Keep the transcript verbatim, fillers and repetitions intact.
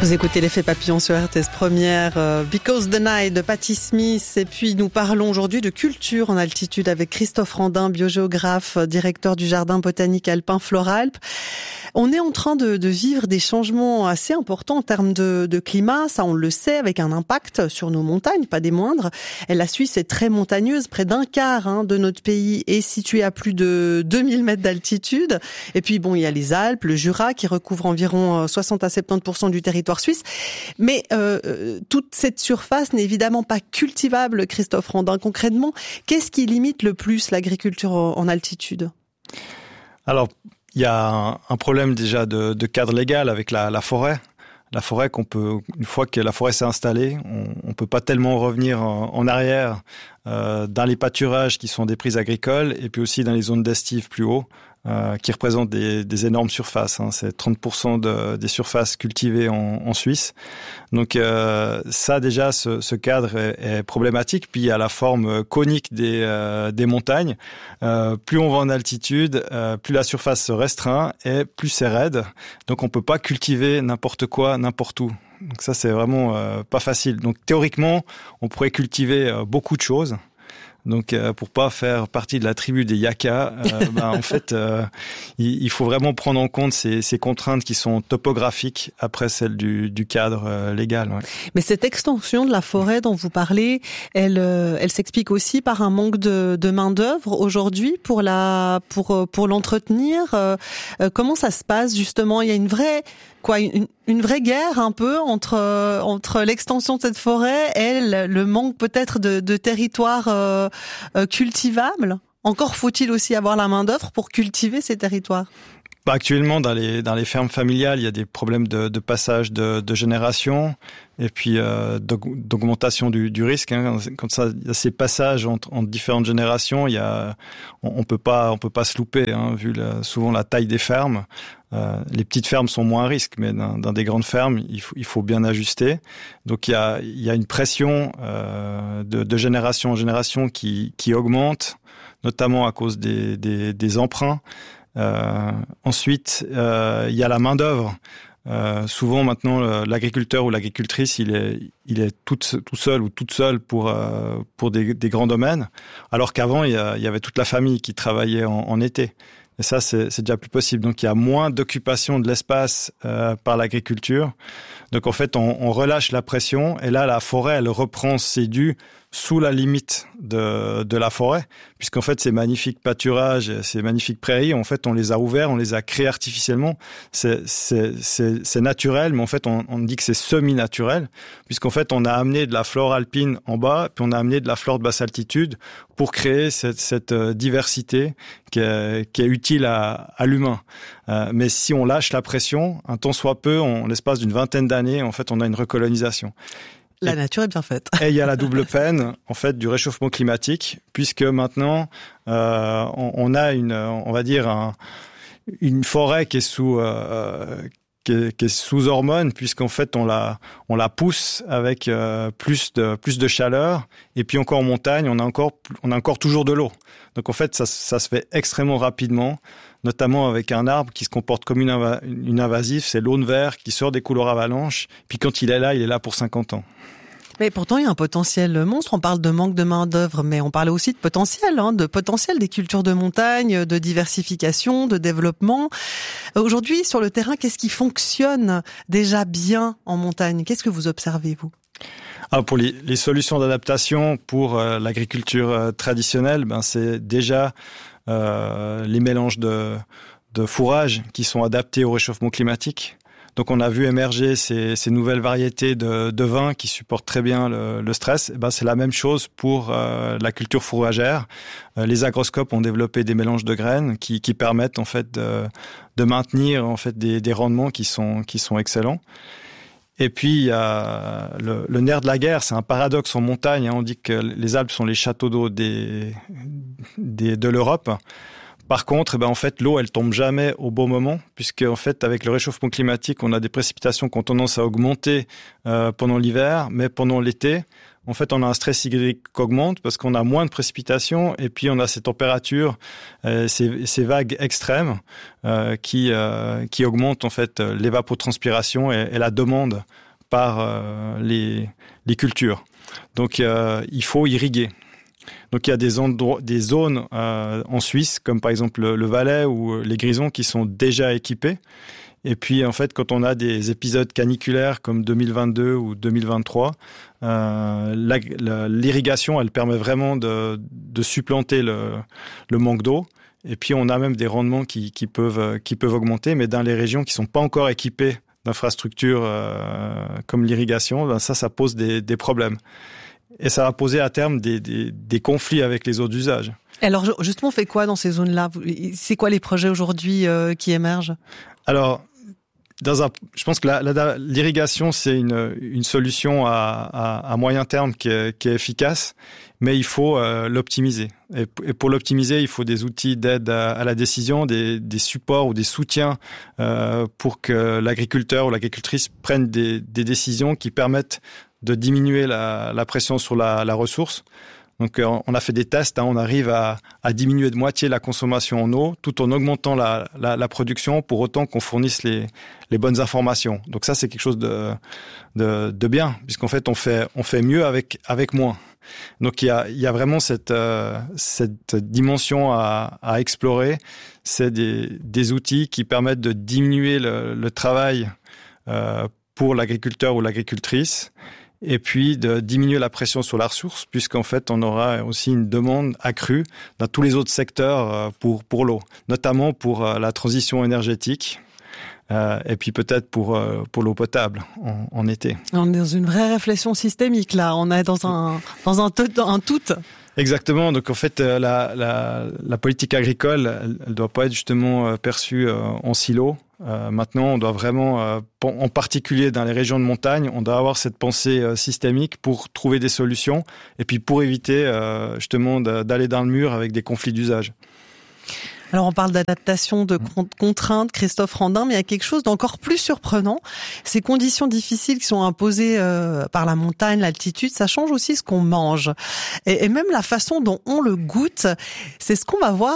Vous écoutez l'effet papillon sur R T S Première, euh, Because the Night de Patti Smith. Et puis nous parlons aujourd'hui de culture en altitude avec Christophe Randin, biogéographe, directeur du jardin botanique alpin Floralp. On est en train de, de vivre des changements assez importants en termes de, de climat, ça on le sait, avec un impact sur nos montagnes, pas des moindres. Et la Suisse est très montagneuse, près d'un quart hein, de notre pays est situé à plus de deux mille mètres d'altitude. Et puis bon, il y a les Alpes, le Jura qui recouvre environ soixante à soixante-dix pour cent du territoire suisse. Mais euh, toute cette surface n'est évidemment pas cultivable, Christophe Randin. Concrètement, qu'est-ce qui limite le plus l'agriculture en altitude ? Alors, il y a un, un problème déjà de, de cadre légal avec la, la forêt. La forêt qu'on peut, une fois que la forêt s'est installée, on ne peut pas tellement revenir en, en arrière euh, dans les pâturages qui sont des prises agricoles et puis aussi dans les zones d'estive plus haut. Euh, qui représentent des, des énormes surfaces. Hein. C'est trente pour cent de, des surfaces cultivées en, en Suisse. Donc euh, ça déjà, ce, ce cadre est, est problématique. Puis il y a la forme conique des, euh, des montagnes. Euh, plus on va en altitude, euh, plus la surface se restreint et plus c'est raide. Donc on peut pas cultiver n'importe quoi, n'importe où. Donc ça c'est vraiment euh, pas facile. Donc théoriquement, on pourrait cultiver euh, beaucoup de choses. Donc, euh, pour pas faire partie de la tribu des Yaka, euh, ben, en fait, euh, il, il faut vraiment prendre en compte ces, ces contraintes qui sont topographiques après celles du, du cadre euh, légal. Ouais. Mais cette extension de la forêt dont vous parlez, elle, euh, elle s'explique aussi par un manque de, de main d'œuvre aujourd'hui pour la, pour pour l'entretenir. Euh, comment ça se passe justement ? Il y a une vraie quoi, une, une vraie guerre un peu entre entre l'extension de cette forêt et le, le manque peut-être de, de territoire euh, euh, cultivable. Encore faut-il aussi avoir la main d'œuvre pour cultiver ces territoires. Bah, actuellement, dans les dans les fermes familiales, il y a des problèmes de, de passage de, de génération et puis euh, d'augmentation du, du risque. Hein. Comme ça, il y a ces passages entre, entre différentes générations. Il y a, on, on peut pas, on peut pas se louper, hein, vu la, souvent la taille des fermes. Euh, les petites fermes sont moins à risque, mais dans, dans des grandes fermes, il faut, il faut bien ajuster. Donc il y a, il y a une pression euh, de, de génération en génération qui, qui augmente, notamment à cause des, des, des emprunts. Euh, ensuite, euh, il y a la main d'œuvre. Euh, souvent maintenant, l'agriculteur ou l'agricultrice, il est, il est tout, tout seul ou toute seule pour euh, pour des, des grands domaines, alors qu'avant il y, a, il y avait toute la famille qui travaillait en, en été. Et ça, c'est, c'est déjà plus possible. Donc, il y a moins d'occupation de l'espace euh, par l'agriculture. Donc, en fait, on, on relâche la pression. Et là, la forêt, elle reprend ses dus sous la limite de, de la forêt. Puisqu'en fait, ces magnifiques pâturages, ces magnifiques prairies, en fait, on les a ouverts, on les a créés artificiellement. C'est, c'est, c'est, c'est naturel, mais en fait, on, on dit que c'est semi-naturel. Puisqu'en fait, on a amené de la flore alpine en bas, puis on a amené de la flore de basse altitude pour créer cette, cette diversité qui est, qui est utile à, à l'humain. Euh, mais si on lâche la pression, un tant soit peu, en l'espace d'une vingtaine d'années, en fait, on a une recolonisation. La nature est bien faite. Et il y a la double peine, en fait, du réchauffement climatique, puisque maintenant, euh, on, on a une, on va dire, un, une forêt qui est sous, euh, qui est, qui est sous hormones, puisqu'en fait, on la, on la pousse avec euh, plus de, plus de chaleur, et puis encore en montagne, on a encore, on a encore toujours de l'eau. Donc en fait, ça, ça se fait extrêmement rapidement, notamment avec un arbre qui se comporte comme une, inv- une invasive, c'est l'aune vert qui sort des couleurs avalanches, puis quand il est là, il est là pour cinquante ans. Mais pourtant, il y a un potentiel monstre. On parle de manque de main-d'œuvre, mais on parle aussi de potentiel, hein, de potentiel des cultures de montagne, de diversification, de développement. Aujourd'hui, sur le terrain, qu'est-ce qui fonctionne déjà bien en montagne ? Qu'est-ce que vous observez, vous ? Alors pour les, les solutions d'adaptation pour euh, l'agriculture euh, traditionnelle, ben c'est déjà euh, les mélanges de, de fourrages qui sont adaptés au réchauffement climatique. Donc on a vu émerger ces, ces nouvelles variétés de, de vins qui supportent très bien le, le stress. Et ben c'est la même chose pour euh, la culture fourragère. Euh, les agroscopes ont développé des mélanges de graines qui, qui permettent en fait de, de maintenir en fait des, des rendements qui sont qui sont excellents. Et puis il y a le, le nerf de la guerre, c'est un paradoxe en montagne. Hein. On dit que les Alpes sont les châteaux d'eau des, des de l'Europe. Par contre, eh ben, en fait, l'eau, elle tombe jamais au bon moment, puisque en fait, avec le réchauffement climatique, on a des précipitations qui ont tendance à augmenter euh, pendant l'hiver, mais pendant l'été, en fait, on a un stress hydrique qui augmente parce qu'on a moins de précipitations et puis on a ces températures, euh, ces, ces vagues extrêmes euh, qui euh, qui augmentent en fait l'évapotranspiration et, et la demande par euh, les les cultures. Donc, euh, il faut irriguer. Donc, il y a des endroits, des zones euh, en Suisse, comme par exemple le, le Valais ou les Grisons, qui sont déjà équipées. Et puis, en fait, quand on a des épisodes caniculaires comme deux mille vingt-deux ou deux mille vingt-trois, euh, la, la, l'irrigation, elle permet vraiment de, de supplanter le, le manque d'eau. Et puis, on a même des rendements qui, qui peuvent, qui peuvent augmenter, mais dans les régions qui sont pas encore équipées d'infrastructures euh, comme l'irrigation, ben ça, ça pose des, des problèmes. Et ça va poser à terme des, des, des conflits avec les eaux d'usage. Alors, justement, on fait quoi dans ces zones-là? C'est quoi les projets aujourd'hui euh, qui émergent? Alors, Dans un, je pense que la, la, l'irrigation, c'est une, une solution à, à, à moyen terme qui est, qui est efficace, mais il faut euh, l'optimiser. Et, et pour l'optimiser, il faut des outils d'aide à, à la décision, des, des supports ou des soutiens euh, pour que l'agriculteur ou l'agricultrice prenne des, des décisions qui permettent de diminuer la, la pression sur la, la ressource. Donc, on a fait des tests, hein, on arrive à, à diminuer de moitié la consommation en eau, tout en augmentant la, la, la production, pour autant qu'on fournisse les, les bonnes informations. Donc ça, c'est quelque chose de, de, de bien, puisqu'en fait, on fait, on fait mieux avec, avec moins. Donc, il y a, il y a vraiment cette, euh, cette dimension à, à explorer. C'est des, des outils qui permettent de diminuer le, le travail euh, pour l'agriculteur ou l'agricultrice, et puis de diminuer la pression sur la ressource, puisqu'en fait, on aura aussi une demande accrue dans tous les autres secteurs pour, pour l'eau, notamment pour la transition énergétique, euh, et puis peut-être pour, pour l'eau potable en, en été. On est dans une vraie réflexion systémique, là. On est dans un, dans un, tout, un tout. Exactement. Donc, en fait, la, la, la politique agricole, elle ne doit pas être justement perçue en silo. Euh, maintenant, on doit vraiment, euh, en particulier dans les régions de montagne, on doit avoir cette pensée euh, systémique pour trouver des solutions et puis pour éviter euh, justement d'aller dans le mur avec des conflits d'usage. Alors on parle d'adaptation, de contraintes, Christophe Randin, mais il y a quelque chose d'encore plus surprenant. Ces conditions difficiles qui sont imposées euh, par la montagne, l'altitude, ça change aussi ce qu'on mange. Et, et même la façon dont on le goûte, c'est ce qu'on va voir